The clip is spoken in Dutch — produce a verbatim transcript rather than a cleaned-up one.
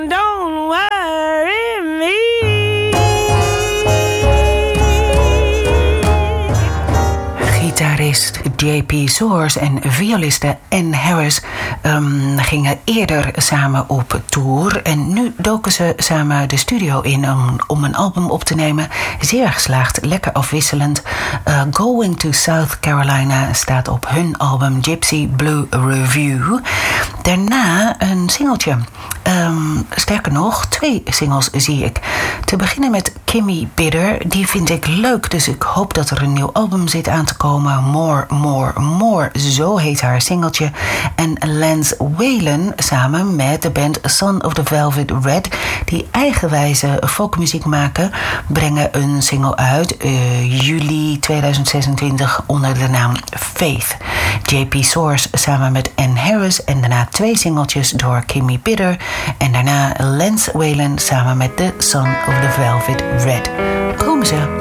Don't worry me. Gitarist J P Soars en violiste Ann Harris um, gingen eerder samen op tour. En nu doken ze samen de studio in om, om een album op te nemen. Zeer geslaagd, lekker afwisselend. Uh, Going to South Carolina staat op hun album Gypsy Blue Review. Daarna een singeltje. Um, sterker nog, twee singles zie ik. Te beginnen met Kimmy Bitter. Die vind ik leuk, dus ik hoop dat er een nieuw album zit aan te komen. More, More, More. Zo heet haar singeltje. En Lance Whalen samen met de band Son of the Velvet Red, die eigenwijze folkmuziek maken, brengen een single uit uh, juli tweeduizend zesentwintig onder de naam Faith. J P Soars samen met Ann Harris en daarna twee singeltjes door Kimmy Bitter. En daarna Lance Whalen samen met de Son of the Velvet Red. Komen ze.